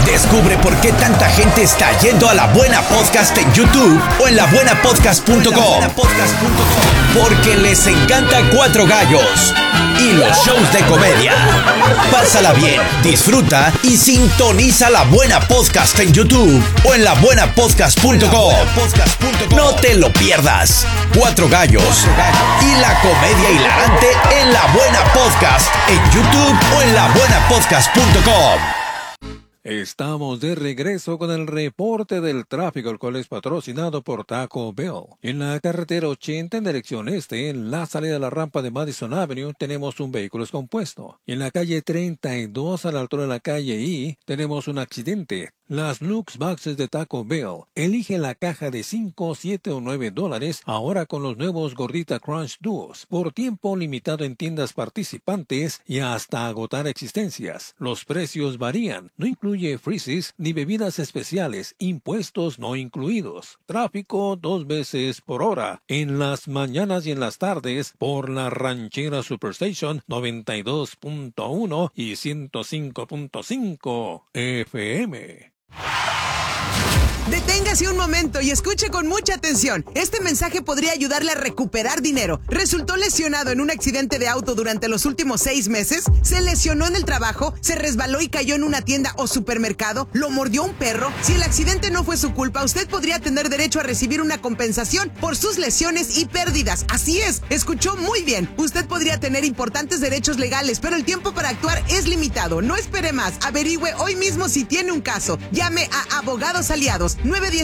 Descubre por qué tanta gente está yendo a La Buena Podcast en YouTube o en labuenapodcast.com. Porque les encanta Cuatro Gallos y los shows de comedia. Pásala bien, disfruta y sintoniza La Buena Podcast en YouTube o en labuenapodcast.com. No te lo pierdas. Cuatro Gallos y la comedia hilarante en La Buena Podcast en YouTube o en labuenapodcast.com. Estamos de regreso con el reporte del tráfico, el cual es patrocinado por Taco Bell. En la carretera 80 en dirección este, en la salida de la rampa de Madison Avenue, tenemos un vehículo descompuesto. En la calle 32, a la altura de la calle I, tenemos un accidente. Las Lux Boxes de Taco Bell. Elige la caja de 5, 7 o 9 dólares ahora con los nuevos Gordita Crunch Duos. Por tiempo limitado en tiendas participantes y hasta agotar existencias. Los precios varían. No incluye freezes ni bebidas especiales. Impuestos no incluidos. Tráfico 2 veces por hora. En las mañanas y en las tardes por la Ranchera Superstation 92.1 y 105.5 FM. Deténgase un momento y escuche con mucha atención. Este mensaje podría ayudarle a recuperar dinero. ¿Resultó lesionado en un accidente de auto durante los últimos 6 meses? ¿Se lesionó en el trabajo? ¿Se resbaló y cayó en una tienda o supermercado? ¿Lo mordió un perro? Si el accidente no fue su culpa, usted podría tener derecho a recibir una compensación por sus lesiones y pérdidas. Así es, escuchó muy bien. Usted podría tener importantes derechos legales, pero el tiempo para actuar es limitado. No espere más. Averigüe hoy mismo si tiene un caso. Llame a Abogados Aliados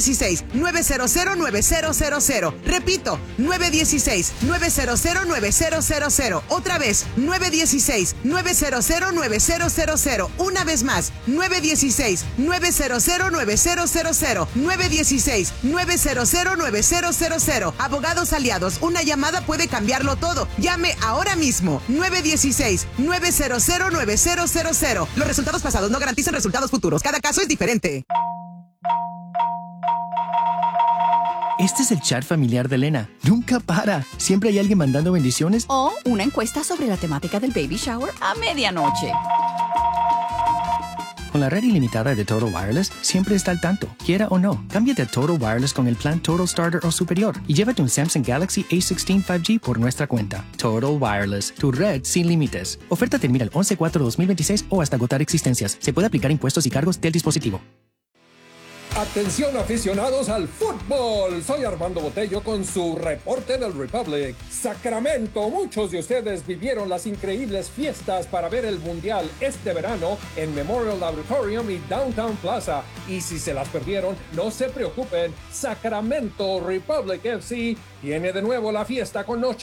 916-900-9000. Repito, 916-900-9000. Otra vez, 916-900-9000. Una vez más, 916-900-9000. 916-900-9000. Abogados Aliados, una llamada puede cambiarlo todo. Llame ahora mismo, 916-900-9000. Los resultados pasados no garantizan resultados futuros. Cada caso es diferente. Este es el chat familiar de Elena. Nunca para. Siempre hay alguien mandando bendiciones. O una encuesta sobre la temática del baby shower a medianoche. Con la red ilimitada de Total Wireless, siempre está al tanto. Quiera o no, cámbiate a Total Wireless con el plan Total Starter o superior y llévate un Samsung Galaxy A16 5G por nuestra cuenta. Total Wireless, tu red sin límites. Oferta termina el 11/4/2026 o hasta agotar existencias. Se puede aplicar impuestos y cargos del dispositivo. Atención aficionados al fútbol, soy Armando Botello con su reporte del Republic. Sacramento, muchos de ustedes vivieron las increíbles fiestas para ver el Mundial este verano en Memorial Auditorium y Downtown Plaza. Y si se las perdieron, no se preocupen, Sacramento Republic FC tiene de nuevo la fiesta con noche